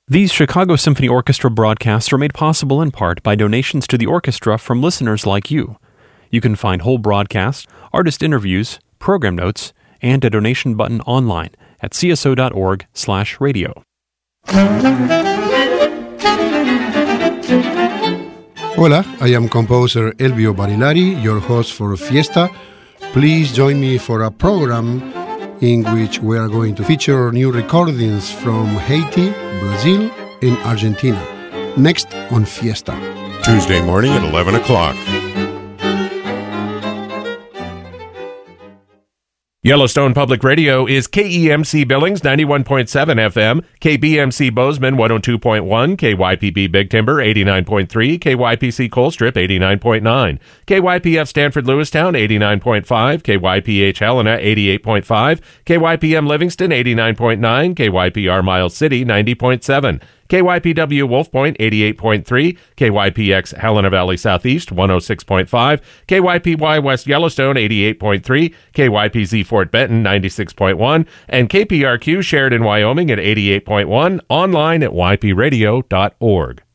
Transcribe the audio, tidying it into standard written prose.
These Chicago Symphony Orchestra broadcasts are made possible in part by donations to the orchestra from listeners like you. You can find whole broadcasts, artist interviews, program notes, and a donation button online at cso.org/radio. Hola, I am composer Elvio Barilari, your host for Fiesta. Please join me for a program in which we are going to feature new recordings from Haiti, Brazil, and Argentina. Next on Fiesta. Tuesday morning at 11 o'clock. Yellowstone Public Radio is KEMC Billings 91.7 FM, KBMC Bozeman 102.1, KYPB Big Timber 89.3, KYPC Colstrip 89.9, KYPF Stanford Lewistown 89.5, KYPH Helena 88.5, KYPM Livingston 89.9, KYPR Miles City 90.7, KYPW Wolf Point 88.3, KYPX Helena Valley Southeast 106.5, KYPY West Yellowstone 88.3, KYPZ Fort Benton 96.1, and KPRQ Sheridan, Wyoming at 88.1, online at ypradio.org.